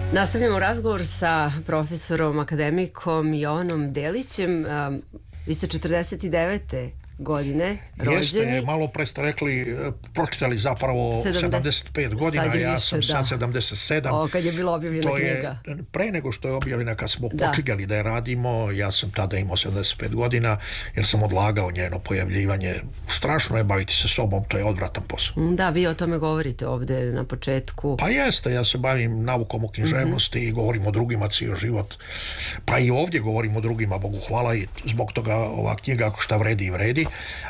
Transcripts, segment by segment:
Nastavljamo razgovor sa profesorom akademikom Jovanom Delićem. Vi ste 49. godine rođeni. Jeste, malo pre ste rekli, pročitali zapravo 75 godina, a ja sam sad 77. Kad je bila objavljena knjiga. Pre nego što je objavljena, kad smo počinjali da je radimo, ja sam tada imao 75 godina, jer sam odlagao njeno pojavljivanje. Strašno je baviti se sobom, to je odvratan posao. Da, vi o tome govorite ovde na početku. Pa jeste, ja se bavim naukom o književnosti i govorim o drugima cijel život. Pa i ovdje govorim o drugima, Bogu hvala, i zbog toga ova knjiga ako šta vredi i vredi,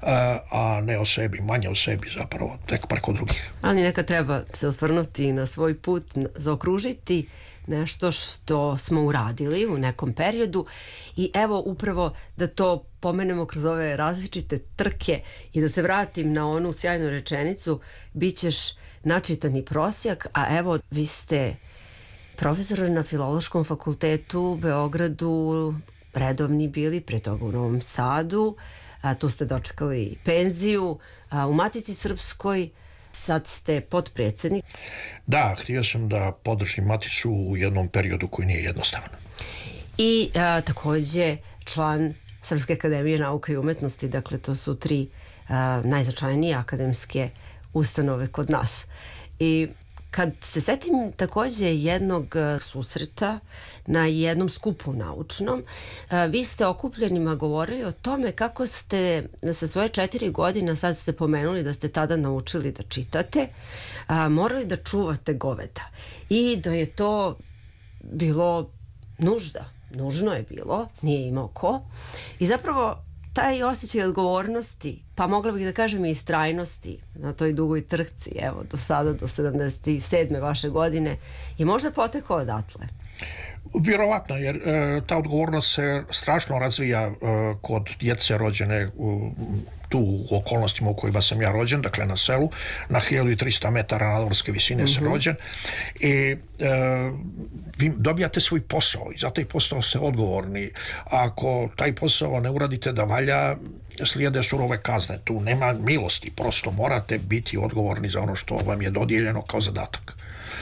a ne o sebi, manje o sebi zapravo, tek preko drugih. Ali neka treba se osvrnuti na svoj put, zaokružiti nešto što smo uradili u nekom periodu i evo upravo da to pomenemo kroz ove različite trke i da se vratim na onu sjajnu rečenicu, bit ćeš načitani prosjak, a evo vi ste profesor na Filološkom fakultetu u Beogradu, redovni bili, pre toga u Novom Sadu, tu ste dočekali penziju, u Matici Srpskoj sad ste potpredsjednik. Da, htio sam da podržim Maticu u jednom periodu koji nije jednostavan. I takođe član Srpske akademije nauka i umetnosti, dakle to su tri najznačajnije akademske ustanove kod nas. I kad se setim takođe jednog susreta na jednom skupu naučnom, vi ste okupljenima govorili o tome kako ste sa svoje 4 godine, sad ste pomenuli da ste tada naučili da čitate, morali da čuvate goveda i da je to bilo nužno je bilo, nije imao ko i zapravo taj osjećaj odgovornosti, pa mogla bih da kažem i istrajnosti na toj dugoj trci, evo, do sada, do 77. vaše godine, je možda potekao odatle? Vjerovatno, jer ta odgovornost se strašno razvija kod djece rođene tu u okolnostima u kojima sam ja rođen, dakle na selu, na 1300 metara nadmorske visine sam rođen i vi dobijate svoj posao i za taj posao ste odgovorni. Ako taj posao ne uradite da valja, slijede surove kazne, tu nema milosti, prosto morate biti odgovorni za ono što vam je dodijeljeno kao zadatak.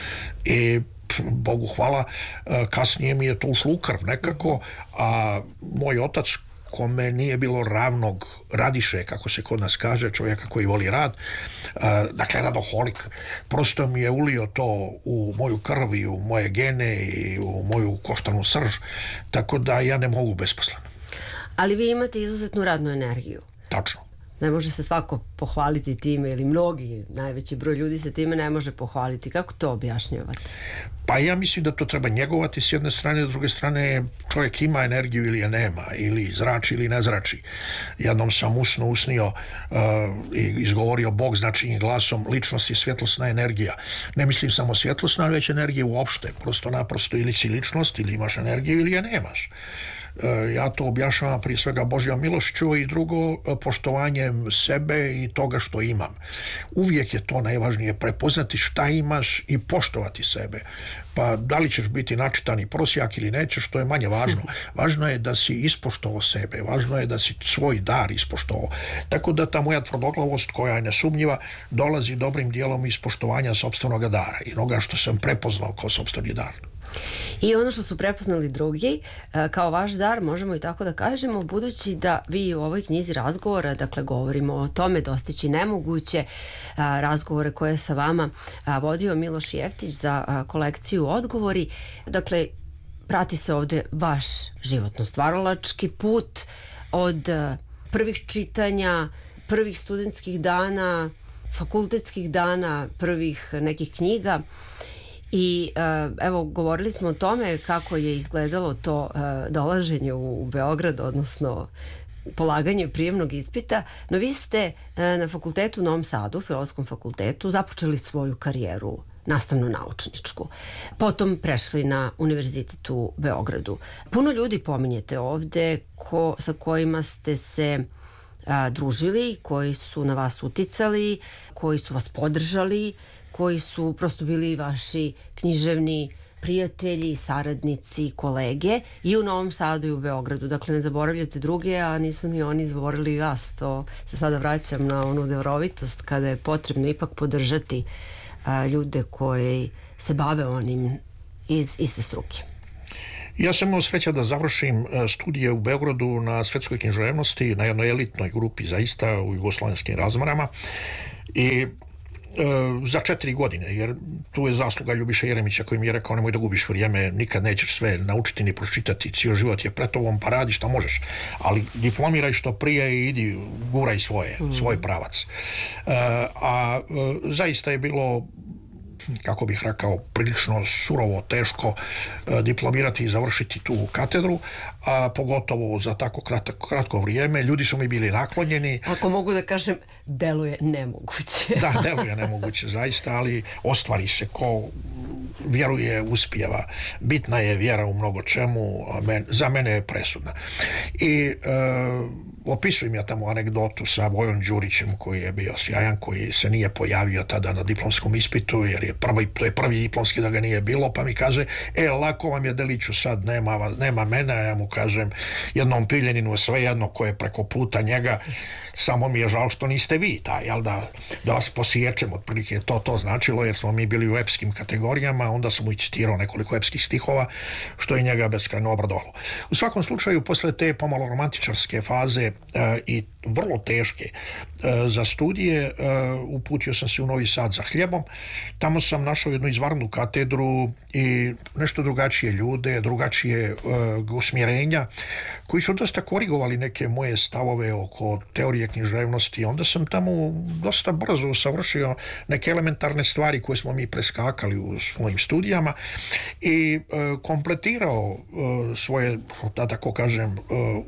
I Bogu hvala, kasnije mi je to ušlo u krv nekako, a moj otac, kome nije bilo ravnog, radiše, kako se kod nas kaže, čovjeka koji voli rad, dakle radoholik, prosto mi je ulio to u moju krv i u moje gene i u moju koštanu srž, tako da ja ne mogu besposleno. Ali vi imate izuzetnu radnu energiju. Tačno. Ne može se svako pohvaliti time ili mnogi, najveći broj ljudi se time ne može pohvaliti. Kako to objašnjavate? Pa ja mislim da to treba njegovati s jedne strane, s druge strane čovjek ima energiju ili je nema, ili zrači ili ne zrači. Jednom sam usnio i izgovorio Bog značajnim glasom, ličnost je svjetlosna energija. Ne mislim samo svjetlosna, već energija uopšte. Prosto naprosto ili si ličnost, ili imaš energiju ili je nemaš. Ja to objašnjavam prije svega Božjom milošću i drugo poštovanjem sebe i toga što imam. Uvijek je to najvažnije, prepoznati šta imaš i poštovati sebe. Pa da li ćeš biti načitani prosjak ili nećeš, to je manje važno. Važno je da si ispoštovao sebe, važno je da si svoj dar ispoštovao. Tako da ta moja tvrdoglavost, koja je nesumnjiva, dolazi dobrim dijelom iz poštovanja sopstvenog dara i onoga što sam prepoznao kao sopstveni dar. I ono što su prepoznali drugi kao vaš dar, možemo i tako da kažemo, budući da vi u ovoj knjizi razgovora, dakle govorimo o tome dostići nemoguće, razgovore koje je sa vama vodio Miloš Jeftić za kolekciju Odgovori, dakle prati se ovde vaš životno-stvaralački put od prvih čitanja, prvih studentskih dana, fakultetskih dana, prvih nekih knjiga. I evo, govorili smo o tome kako je izgledalo to dolaženje u Beograd, odnosno polaganje prijemnog ispita, no vi ste na fakultetu u Novom Sadu, Filološkom fakultetu, započeli svoju karijeru nastavno-naučničku. Potom prešli na univerzitet u Beogradu. Puno ljudi pominjete ovde sa kojima ste se družili, koji su na vas uticali, koji su vas podržali, koji su prosto bili vaši književni prijatelji, saradnici, kolege i u Novom Sadu i u Beogradu. Dakle, ne zaboravljate druge, a nisu ni oni zaboravili vas. To se sada vraćam na onu darovitost kada je potrebno ipak podržati ljude koji se bave onim iz iste struke? Ja sam imao sreća da završim studije u Beogradu na svetskoj književnosti, na jednoj elitnoj grupi zaista u jugoslovenskim razmarama i za 4 godine, jer tu je zasluga Ljubiša Jeremića koji mi je rekao nemoj da gubiš vrijeme, nikad nećeš sve naučiti ni pročitati, cijel život je pred tobom, pa radi šta možeš, ali diplomiraj što prije i idi, guraj svoj pravac. Zaista je bilo, kako bih rekao, prilično surovo, teško diplomirati i završiti tu katedru, a pogotovo za tako kratko vrijeme. Ljudi su mi bili naklonjeni. Ako mogu da kažem, deluje nemoguće. Da, deluje nemoguće, zaista, ali ostvari se ko vjeruje, uspijeva. Bitna je vjera u mnogo čemu, za mene je presudna. I opisujem ja tamo anegdotu sa Vojom Đurićem koji je bio sjajan, koji se nije pojavio tada na diplomskom ispitu, jer je to je prvi diplomski da ga nije bilo, pa mi kaže, lako vam je Deliću sad, nema mene, ja mu kažem jednom Piljeninu svejedno ko je preko puta njega, samo mi je žao što niste vi taj, jel da vas posjećem, otprilike to značilo, jer smo mi bili u epskim kategorijama, onda sam mu i citirao nekoliko epskih stihova, što je njega beskrajno obradovalo. U svakom slučaju, posle te pomalo romantičarske faze i vrlo teške za studije, uputio sam se u Novi Sad za hljebom. Tamo sam našao jednu izvanrednu katedru i nešto drugačije ljude, drugačije usmjerenja, koji su dosta korigovali neke moje stavove oko teorije književnosti. Onda sam tamo dosta brzo savršio neke elementarne stvari koje smo mi preskakali u svojim studijama i kompletirao svoje, da tako kažem,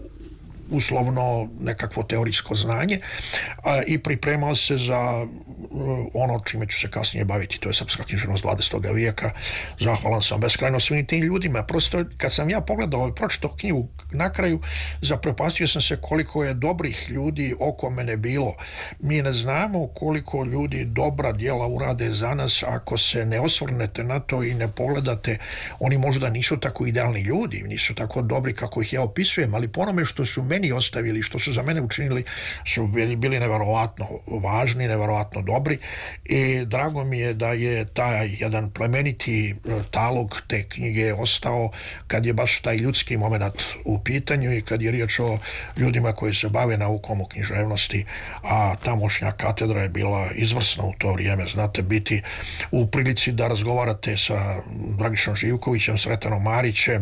uslovno nekakvo teorijsko znanje i pripremao se za ono čime ću se kasnije baviti, to je srpska književnost 20. vijeka. Zahvalan sam beskrajno svim tim ljudima. Prosto kad sam ja pogledao, pročitao knjigu na kraju, zaprepastio sam se koliko je dobrih ljudi oko mene bilo. Mi ne znamo koliko ljudi dobra djela urade za nas ako se ne osvrnete na to i ne pogledate. Oni možda nisu tako idealni ljudi, nisu tako dobri kako ih ja opisujem, ali po onome što su meni ostavili, što su za mene učinili, su bili neverovatno važni, neverovatno dobri i drago mi je da je taj jedan plemeniti talog te knjige ostao kad je baš taj ljudski moment u pitanju i kad je riječ o ljudima koji se bave naukom o književnosti, a tamošnja katedra je bila izvrsna u to vrijeme. Znate, biti u prilici da razgovarate sa Dragišom Živkovićem, Sretanom Marićem,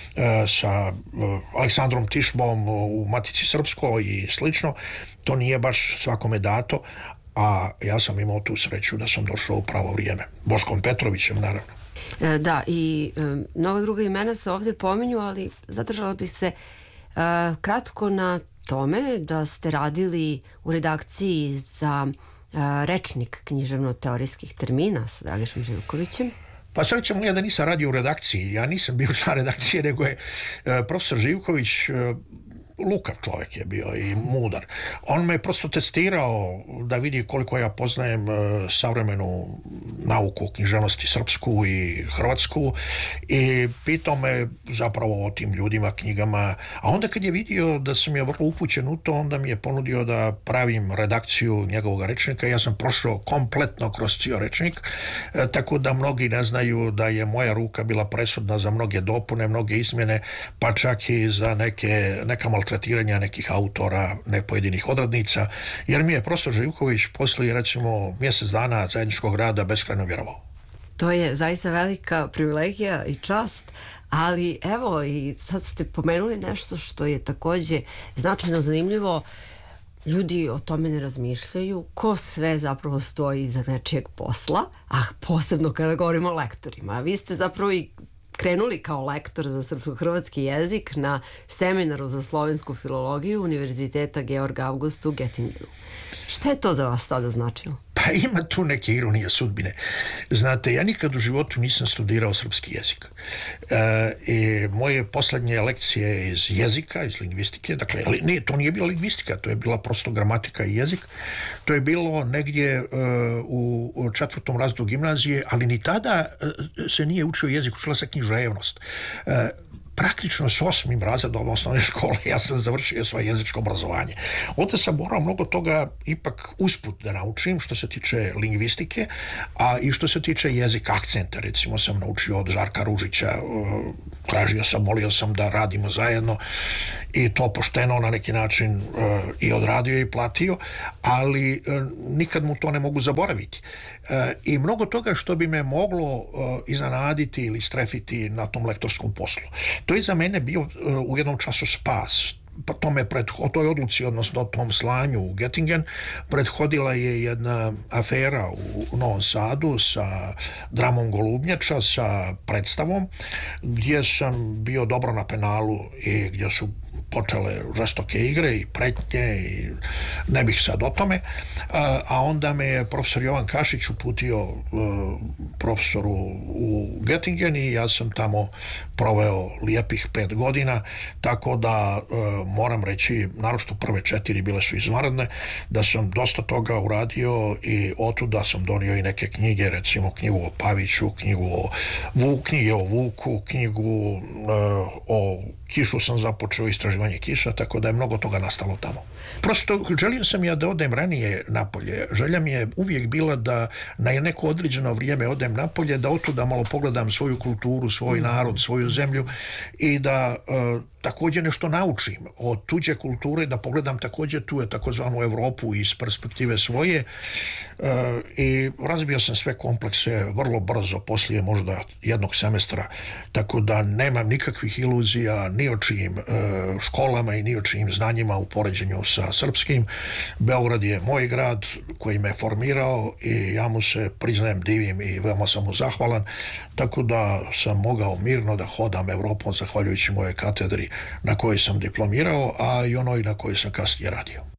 sa Aleksandrom Tišbom u Matici Srpskoj i slično, to nije baš svakome dato, a ja sam imao tu sreću da sam došao u pravo vrijeme. Boškom Petrovićem, naravno. Da, i mnogo druga imena se ovdje pominju, ali zadržala bih se kratko na tome da ste radili u redakciji za rečnik književno-teorijskih termina sa Dragišom Živkovićem. Pa srećem li ja da nisam radio u redakciji, ja nisam bio član redakcije, nego je profesor Živković lukav čovjek je bio i mudar. On me prosto testirao da vidi koliko ja poznajem savremenu nauku književnosti srpsku i hrvatsku i pitao me zapravo o tim ljudima, knjigama, a onda kad je vidio da sam je vrlo upućen u to, onda mi je ponudio da pravim redakciju njegovog rečnika. Ja sam prošao kompletno kroz cijel rečnik, tako da mnogi ne znaju da je moja ruka bila presudna za mnoge dopune, mnoge izmjene, pa čak i za neka maltretiranja nekih autora, ne pojedinih odrednica, jer mi je profesor Živković poslije recimo mjesec dana zajedničkog rada beskrajno vjerovao. To je zaista velika privilegija i čast, ali evo i sad ste pomenuli nešto što je također značajno zanimljivo. Ljudi o tome ne razmišljaju, ko sve zapravo stoji iza nečijeg posla, a posebno kada govorimo o lektorima. Vi ste zapravo i krenuli kao lektor za srpsko-hrvatski jezik na seminaru za slovensku filologiju Univerziteta Georga Augusta u Göttingenu. Šta je to za vas tada značilo? Pa ima tu neke ironije sudbine. Znate, ja nikad u životu nisam studirao srpski jezik. I moje posljednje lekcije iz jezika, iz lingvistike, dakle, to nije bila lingvistika, to je bila prosto gramatika i jezik. To je bilo negdje u 4. razredu gimnazije, ali ni tada se nije učio jezik, učila se književnost. praktično s 8. razredom osnovne škole ja sam završio svoje jezičko obrazovanje. Ovdje sam morao mnogo toga ipak usput da naučim što se tiče lingvistike, a i što se tiče jezika, akcenta, recimo sam naučio od Žarka Ružića, tražio sam, molio sam da radimo zajedno i to pošteno na neki način i odradio i platio, ali nikad mu to ne mogu zaboraviti. I mnogo toga što bi me moglo iznenaditi ili strefiti na tom lektorskom poslu. To je za mene bio u jednom času spas. O toj odluci, odnosno o tom slanju u Göttingen, prethodila je jedna afera u Novom Sadu sa Dramom Golubnjača, sa predstavom, gdje sam bio dobro na penalu i gdje su počele žestoke igre i pretnje i ne bih sad o tome, a onda me je profesor Jovan Kašić uputio profesoru u Göttingen i ja sam tamo proveo lijepih 5 godina, tako da moram reći, naročito prve 4 bile su izvanredne, da sam dosta toga uradio i otuda sam donio i neke knjige, recimo knjigu o Paviću, knjige o Vuku, knjigu o Kišu sam započeo istraživanje Kiša, tako da je mnogo toga nastalo tamo. Prosto želio sam ja da odem ranije napolje. Želja mi je uvijek bila da na neko određeno vrijeme odem napolje, da otuda malo pogledam svoju kulturu, svoj narod, svoju zemlju i da također nešto naučim od tuđe kulture, da pogledam također tu je takozvanu Evropu iz perspektive svoje i razbio sam sve komplekse vrlo brzo, poslije možda jednog semestra, tako da nemam nikakvih iluzija ni o čijim školama i ni o čijim znanjima u poređenju sa srpskim. Beograd je moj grad koji me formirao i ja mu se, priznajem, divim i veoma sam mu zahvalan, tako da sam mogao mirno da hodam Evropom zahvaljujući moje katedri na kojoj sam diplomirao, a i onoj na kojoj sam kasnije radio.